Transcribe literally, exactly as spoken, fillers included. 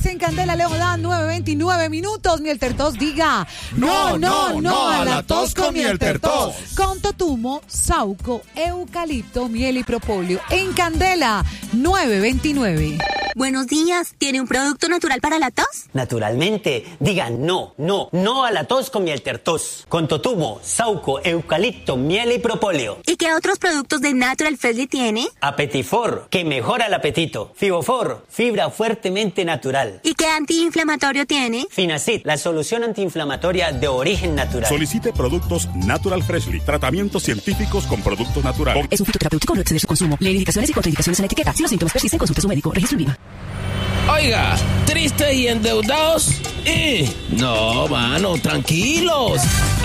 en Candela León, dan nueve veintinueve minutos. Miel Tertos diga no, no, no, no a la tos con Miel Tertos. Con totumo, sauco, eucalipto, miel y propóleo. En Candela, nueve veintinueve. Buenos días, ¿tiene un producto natural para la tos? Naturalmente, diga no, no, no a la tos con Miel Tertos. Con totumo, sauco, eucalipto, miel y propóleo. ¿Y qué otros productos de Natural Freshly tiene? Apetifor, que mejora el apetito. Fibofor, fibra fuertemente natural. ¿Y qué antiinflamatorio tiene? Finacid, la solución antiinflamatoria de origen natural. Solicite productos Natural Freshly. Tratamientos científicos con productos naturales. Es un fitoterapéutico, no exceder su consumo. Lee indicaciones y contraindicaciones en la etiqueta. Si los síntomas persisten, consulte a su médico. Registro INVIMA. Oiga, ¿tristes y endeudados? Eh, no, mano, tranquilos.